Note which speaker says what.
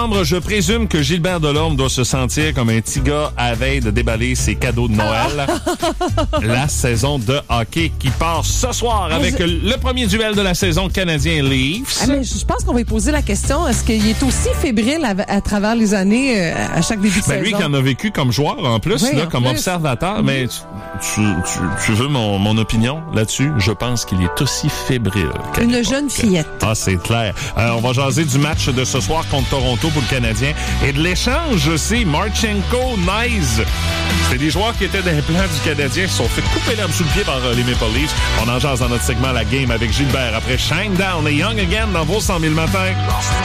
Speaker 1: décembre, je présume que Gilbert Delorme doit se sentir comme un petit gars à veille de déballer ses cadeaux de Noël. La saison de hockey qui part ce soir avec le premier duel de la saison Canadien-Leafs.
Speaker 2: Mais je pense qu'on va lui poser la question, est-ce qu'il est aussi fébrile à travers les années à chaque début de saison?
Speaker 1: Lui qui en a vécu comme joueur en plus,
Speaker 2: oui,
Speaker 1: là, comme observateur. Mais tu veux mon opinion là-dessus? Je pense qu'il est aussi fébrile.
Speaker 2: Une jeune fillette.
Speaker 1: Ah, c'est clair. On va jaser du match de ce soir contre Toronto pour le Canadien et de l'échange aussi. Marchenko, Nice. C'était des joueurs qui étaient dans les plans du Canadien qui se sont fait couper l'herbe sous le pied par les Maple Leafs. On en jase dans notre segment La Game avec Gilbert après Shinedown et Young Again dans vos 100 000 matins.